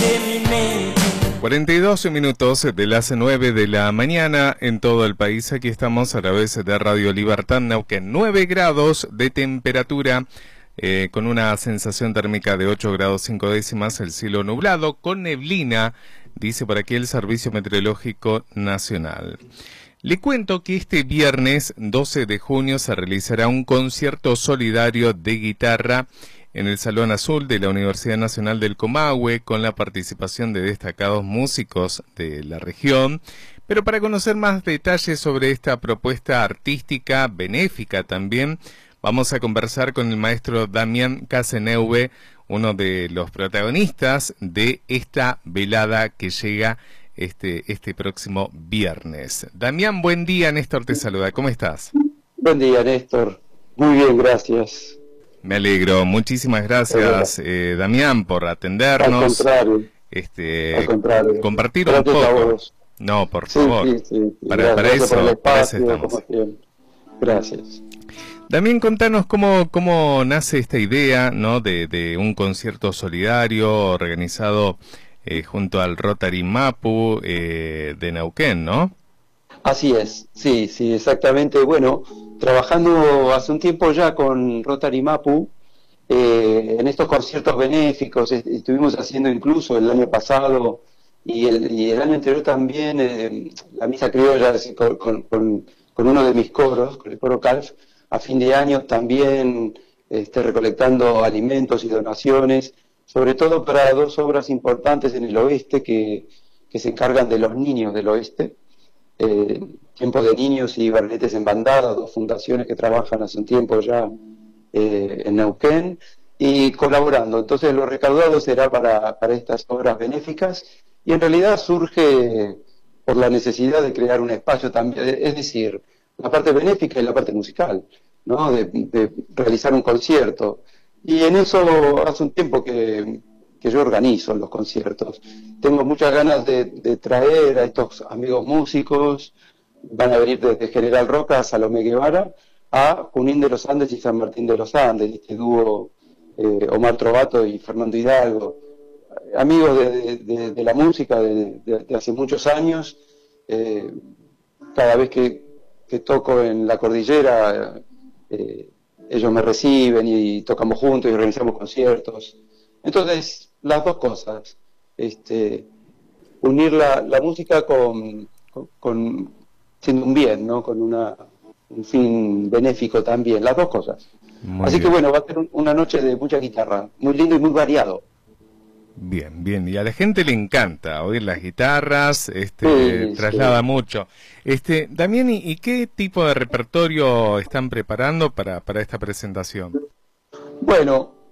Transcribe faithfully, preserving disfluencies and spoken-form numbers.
cuarenta y dos minutos de las nueve de la mañana en todo el país. Aquí estamos a través de Radio Libertad Neuquén. nueve grados de temperatura, eh, con una sensación térmica de ocho grados cinco décimas, el cielo nublado, con neblina, dice por aquí el Servicio Meteorológico Nacional. Le cuento que este viernes doce de junio se realizará un concierto solidario de guitarra en el Salón Azul de la Universidad Nacional del Comahue, con la participación de destacados músicos de la región. Pero para conocer más detalles sobre esta propuesta artística, benéfica también, vamos a conversar con el maestro Damián Cazeneuve, uno de los protagonistas de esta velada que llega este, este próximo viernes. Damián, buen día, Néstor te saluda, ¿cómo estás? Buen día, Néstor. Muy bien, gracias. Me alegro, muchísimas gracias, eh, Damián, por atendernos. Al contrario. Este, Al contrario. Compartir Gracias un poco. A vos. No, por sí, favor. Sí, sí, sí. Para, para gracias eso, por el espacio, para eso estamos. Gracias. Damián, contanos cómo, cómo nace esta idea, ¿no? de, de un concierto solidario organizado eh, junto al Rotary Mapu eh, de Neuquén, ¿no? Así es, sí, sí, exactamente. Bueno, trabajando hace un tiempo ya con Rotary Mapu, eh, en estos conciertos benéficos, est estuvimos haciendo incluso el año pasado y el, y el año anterior también, eh, la misa criolla con, con, con, con uno de mis coros, con el coro Calf, a fin de año también este, recolectando alimentos y donaciones, sobre todo para dos obras importantes en el oeste que, que se encargan de los niños del oeste. Eh, Tiempo de Niños y Barletes en Bandada, dos fundaciones que trabajan hace un tiempo ya eh, en Neuquén, y colaborando. Entonces lo recaudado será para, para estas obras benéficas, y en realidad surge por la necesidad de crear un espacio también, es decir, la parte benéfica y la parte musical, ¿no? de, de realizar un concierto. Y en eso hace un tiempo que, que yo organizo los conciertos. Tengo muchas ganas de, de traer a estos amigos músicos, van a venir desde General Roca a Salomé Guevara, a Junín de los Andes y San Martín de los Andes, este dúo eh, Omar Trovato y Fernando Hidalgo, amigos de, de, de, de la música de, de, de hace muchos años. Eh, cada vez que, que toco en la cordillera, eh, ellos me reciben y tocamos juntos y organizamos conciertos. Entonces, las dos cosas, este, unir la, la música con, con, con siendo un bien, ¿no? Con una, un fin benéfico también, las dos cosas. Muy Así bien. Que bueno, va a ser un, una noche de mucha guitarra, muy lindo y muy variado. Bien, bien, y a la gente le encanta oír las guitarras, este, sí, traslada sí. mucho. Este, Damián, ¿y, ¿y qué tipo de repertorio están preparando para, para esta presentación? Bueno,